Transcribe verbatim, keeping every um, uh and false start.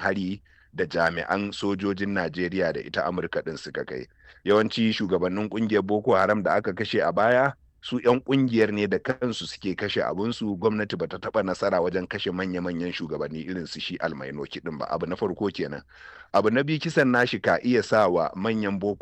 hari da jami'an sojojin Najeriya da ita Amurka ɗin suka kai. Yawanci shugabannin ƙungiyar Boko Haram da aka kashe a baya su 'yan ƙungiyar ne da kansu suke kashe abunsu, gwamnati bata taɓa nasara wajen kashe manya-manyan shugabanni irin su shi Almainoki ɗin ba. Abu na farko kenan. Abu na biyu, kisan nashi ka iya sa wa manyan Boko